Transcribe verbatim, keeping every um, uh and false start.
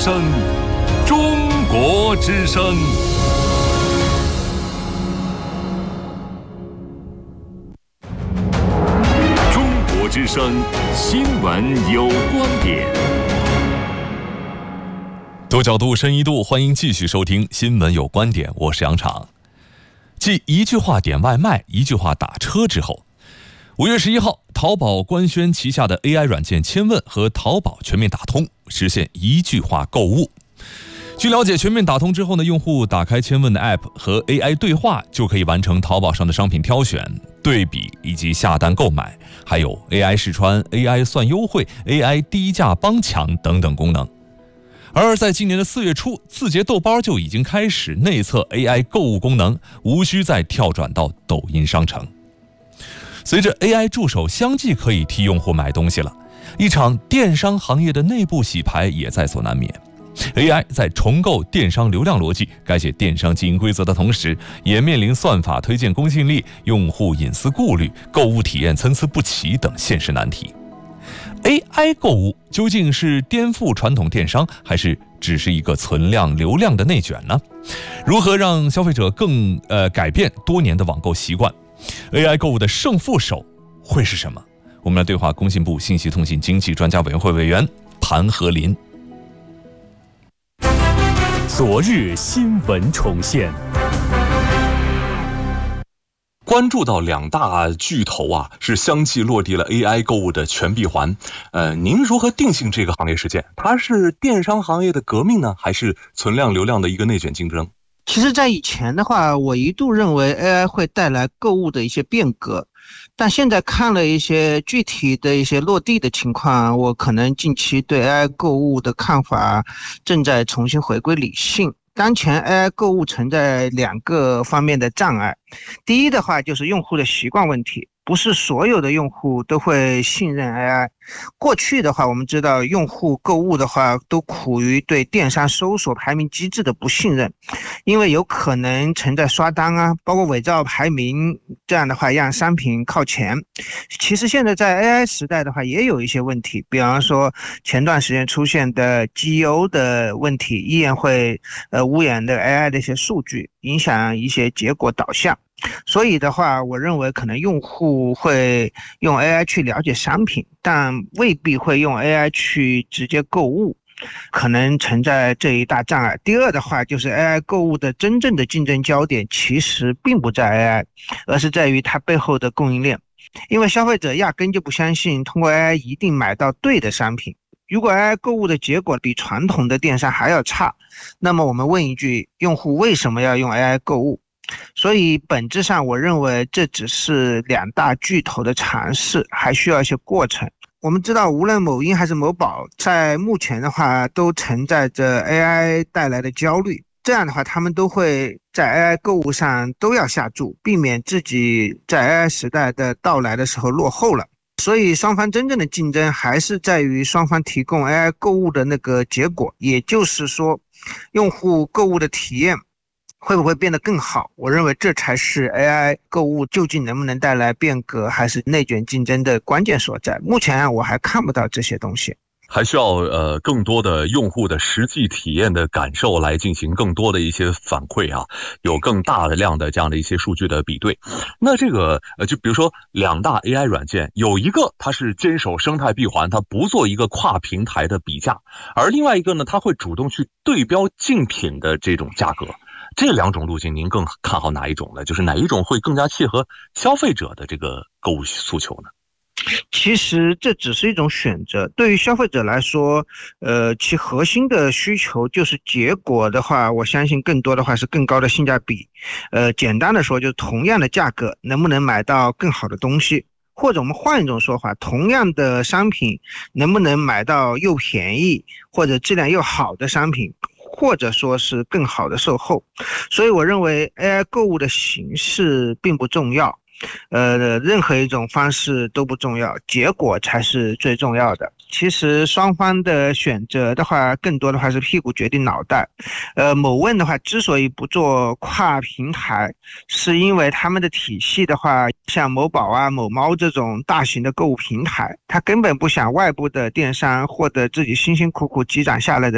声，中国之声。中国之声新闻有观点。多角度，深一度，欢迎继续收听新闻有观点，我是杨昶。继一句话点外卖，一句话打车之后，五月十一号，淘宝官宣旗下的 A I 软件千问和淘宝全面打通，实现一句话购物。据了解，全面打通之后呢，用户打开千问的 App 和 A I 对话，就可以完成淘宝上的商品挑选、对比以及下单购买，还有 A I 试穿、A I 算优惠、A I 低价帮抢等等功能。而在今年的四月初，字节豆包就已经开始内测 A I 购物功能，无需再跳转到抖音商城。随着 A I 助手相继可以替用户买东西了，一场电商行业的内部洗牌也在所难免。A I 在重构电商流量逻辑、改写电商经营规则的同时，也面临算法推荐公信力、用户隐私顾虑、购物体验参差不齐等现实难题。A I 购物究竟是颠覆传统电商，还是只是一个存量流量的内卷呢？如何让消费者更呃改变多年的网购习惯？ A I 购物的胜负手会是什么？我们来对话工信部信息通信经济专家委员会委员盘和林。 昨日新闻重现。 关注到两大巨头啊，是相继落地了 A I 购物的全闭环。呃，您如何定性这个行业事件？它是电商行业的革命呢，还是存量流量的一个内卷竞争？ 其实在以前的话，我一度认为 A I 会带来购物的一些变革，但现在看了一些具体的一些落地的情况，我可能近期对 A I 购物的看法正在重新回归理性。当前 A I 购物存在两个方面的障碍，第一的话就是用户的习惯问题，不是所有的用户都会信任 A I。 过去的话，我们知道用户购物的话都苦于对电商搜索排名机制的不信任，因为有可能存在刷单啊，包括伪造排名，这样的话让商品靠前。其实现在在 A I 时代的话也有一些问题，比方说前段时间出现的 G E O 的问题，依然会呃污染的 A I 的一些数据，影响一些结果导向。所以的话，我认为可能用户会用 A I 去了解商品，但未必会用 A I 去直接购物，可能存在这一大障碍。第二的话，就是 A I 购物的真正的竞争焦点其实并不在 A I， 而是在于它背后的供应链。因为消费者压根就不相信通过 A I 一定买到对的商品。如果 A I 购物的结果比传统的电商还要差，那么我们问一句，用户为什么要用 A I 购物？所以本质上我认为这只是两大巨头的尝试，还需要一些过程。我们知道无论某音还是某宝，在目前的话都承载着 A I 带来的焦虑，这样的话他们都会在 A I 购物上都要下注，避免自己在 A I 时代的到来的时候落后了。所以双方真正的竞争还是在于双方提供 A I 购物的那个结果，也就是说用户购物的体验会不会变得更好？我认为这才是 A I 购物究竟能不能带来变革还是内卷竞争的关键所在。目前我还看不到这些东西， 还需要呃更多的用户的实际体验的感受来进行更多的一些反馈啊，有更大的量的这样的一些数据的比对。那这个呃就比如说两大 A I 软件，有一个它是坚守生态闭环，它不做一个跨平台的比价，而另外一个呢，它会主动去对标竞品的这种价格。这两种路径您更看好哪一种呢？就是哪一种会更加契合消费者的这个购物诉求呢？ 其实这只是一种选择，对于消费者来说，呃，其核心的需求就是结果的话，我相信更多的话是更高的性价比。呃，简单的说，就是同样的价格能不能买到更好的东西，或者我们换一种说法，同样的商品能不能买到又便宜或者质量又好的商品，或者说是更好的售后。所以我认为 A I 购物的形式并不重要，呃，任何一种方式都不重要，结果才是最重要的。其实双方的选择的话，更多的话是屁股决定脑袋。呃，某问的话，之所以不做跨平台，是因为他们的体系的话，像某宝啊、某猫这种大型的购物平台，它根本不想外部的电商获得自己辛辛苦苦积攒下来的